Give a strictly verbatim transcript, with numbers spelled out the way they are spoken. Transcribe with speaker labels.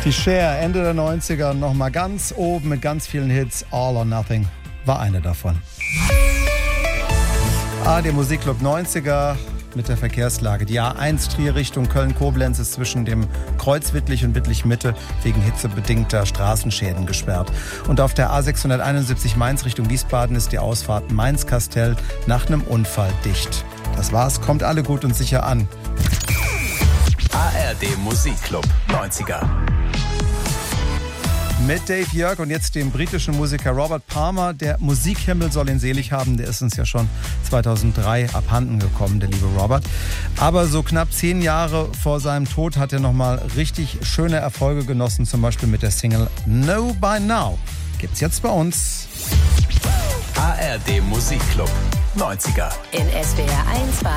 Speaker 1: Die Cher, Ende der neunziger, nochmal ganz oben mit ganz vielen Hits. All or Nothing war eine davon. A R D Musikclub neunziger mit der Verkehrslage. Die A eins Trier Richtung Köln-Koblenz ist zwischen dem Kreuz Wittlich und Wittlich-Mitte wegen hitzebedingter Straßenschäden gesperrt. Und auf der A sechshunderteinundsiebzig Mainz Richtung Wiesbaden ist die Ausfahrt Mainz-Kastell nach einem Unfall dicht. Das war's, kommt alle gut und sicher an.
Speaker 2: A R D Musikclub neunziger.
Speaker 1: Mit Dave Jörg und jetzt dem britischen Musiker Robert Palmer. Der Musikhimmel soll ihn selig haben. Der ist uns ja schon zweitausenddrei abhanden gekommen, der liebe Robert. Aber so knapp zehn Jahre vor seinem Tod hat er nochmal richtig schöne Erfolge genossen. Zum Beispiel mit der Single Know by Now. Gibt's jetzt bei uns.
Speaker 2: A R D Musikclub neunziger.
Speaker 3: In S W R eins